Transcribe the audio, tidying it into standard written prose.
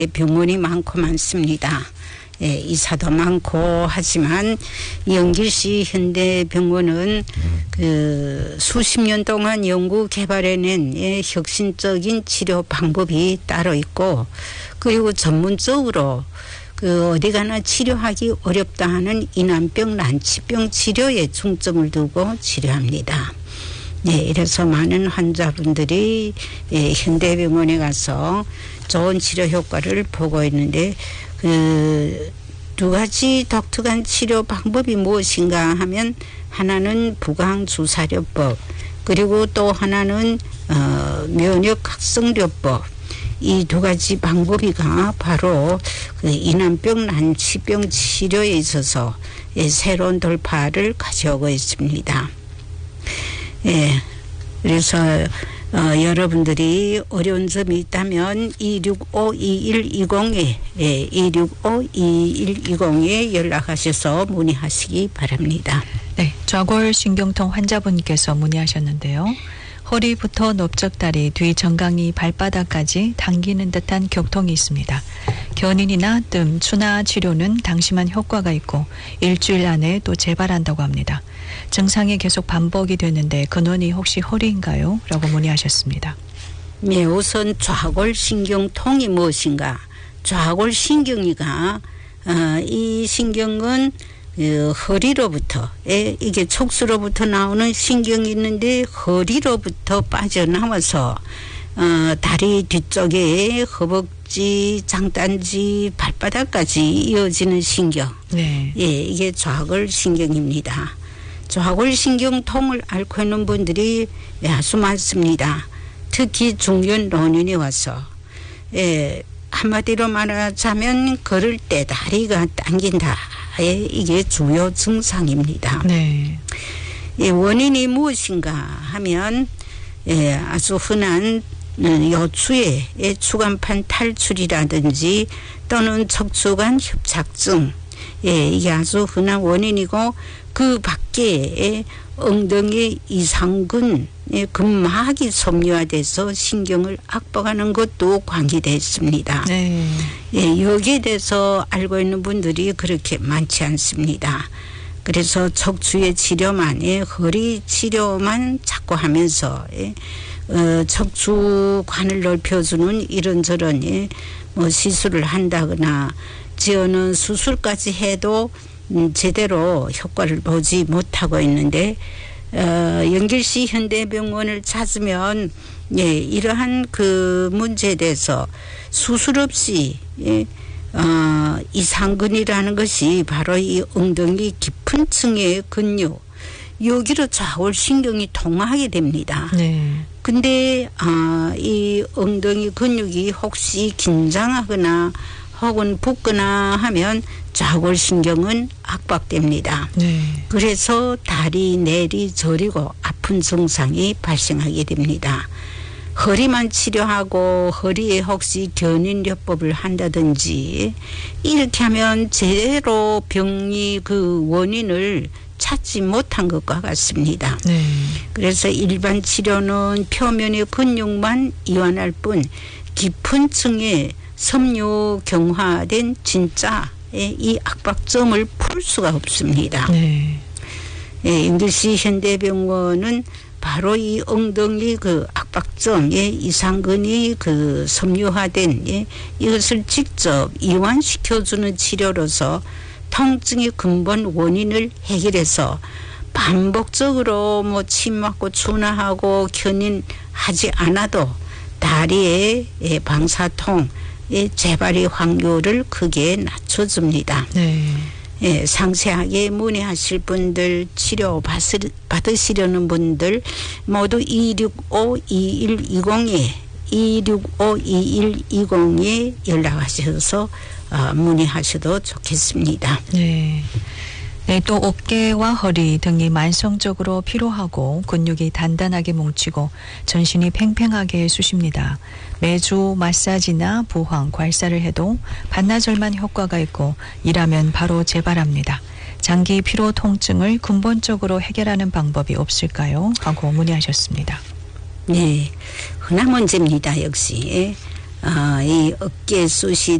병원이 많고 많습니다. 예, 이사도 많고 하지만 영길시 현대병원은 그 수십 년 동안 연구 개발해낸 혁신적인 치료 방법이 따로 있고, 그리고 전문적으로 그 어디 가나 치료하기 어렵다 하는 이난병, 난치병 치료에 중점을 두고 치료합니다. 네, 이래서 많은 환자분들이 현대병원에 가서 좋은 치료 효과를 보고 있는데, 그 두 가지 독특한 치료 방법이 무엇인가 하면, 하나는 부강주사료법, 그리고 또 하나는 면역각성료법. 이 두 가지 방법이가 바로 그 이난병, 난치병 치료에 있어서 새로운 돌파를 가져오고 있습니다. 예, 그래서 여러분들이 어려운 점이 있다면 265-2120에 265-2120에 연락하셔서 문의하시기 바랍니다. 네, 좌골신경통 환자분께서 문의하셨는데요. 허리부터 넓적다리, 뒤 정강이 발바닥까지 당기는 듯한 격통이 있습니다. 견인이나 뜸, 추나 치료는 당시만 효과가 있고 일주일 안에 또 재발한다고 합니다. 증상이 계속 반복이 되는데 근원이 혹시 허리인가요? 라고 문의하셨습니다. 네, 우선 좌골신경통이 무엇인가? 좌골신경이가 이 신경은 허리로부터, 이게 촉수로부터 나오는 신경이 있는데 허리로부터 빠져나와서 다리 뒤쪽에 허벅지, 장단지, 발바닥까지 이어지는 신경. 네. 예, 이게 좌골신경입니다. 좌골신경통을 앓고 있는 분들이 아주 많습니다. 특히 중년노년에 와서, 한마디로 말하자면 걸을 때 다리가 당긴다. 이게 주요 증상입니다. 네. 원인이 무엇인가 하면 아주 흔한 요추의 추간판 탈출이라든지 또는 척추관 협착증, 이게 아주 흔한 원인이고, 그 밖에 엉덩이 이상근 근막이 섬유화돼서 신경을 압박하는 것도 관계되어 있습니다. 네. 여기에 대해서 알고 있는 분들이 그렇게 많지 않습니다. 그래서 척추의 치료만, 허리 치료만 자꾸 하면서 척추관을 넓혀주는 이런저런 뭐 시술을 한다거나 지어는 수술까지 해도 제대로 효과를 보지 못하고 있는데, 영길시 현대병원을 찾으면 이러한 그 문제에 대해서 수술 없이 이상근이라는 것이 바로 이 엉덩이 깊은 층의 근육, 여기로 좌골신경이 통하게 됩니다. 네. 근데 이 엉덩이 근육이 혹시 긴장하거나 혹은 붓거나 하면 좌골신경은 압박됩니다. 네. 그래서 다리, 내리, 저리고 아픈 증상이 발생하게 됩니다. 허리만 치료하고 허리에 혹시 견인요법을 한다든지 이렇게 하면 제대로 병이 그 원인을 찾지 못한 것과 같습니다. 네. 그래서 일반 치료는 표면의 근육만 이완할 뿐 깊은 층에 섬유경화된 진짜 이 압박점을 풀 수가 없습니다. 네. 영길시 현대병원은 바로 이 엉덩이 그 압박점에 이상근이 그 섬유화된 이것을 직접 이완시켜주는 치료로서 통증의 근본 원인을 해결해서 반복적으로 뭐 침 맞고 추나하고 견인하지 않아도 다리의 방사통 재발의 확률을 크게 낮춰줍니다. 네. 상세하게 문의하실 분들, 치료 받으시려는 분들 모두 265-2120에 265-2120에 연락하셔서 문의하셔도 좋겠습니다. 네. 네, 또 어깨와 허리 등이 만성적으로 피로하고 근육이 단단하게 뭉치고 전신이 팽팽하게 쑤십니다. 매주 마사지나 부항, 괄사를 해도 반나절만 효과가 있고 일하면 바로 재발합니다. 장기 피로 통증을 근본적으로 해결하는 방법이 없을까요? 하고 문의하셨습니다. 네, 흔한 문제입니다. 역시 이 어깨 숱이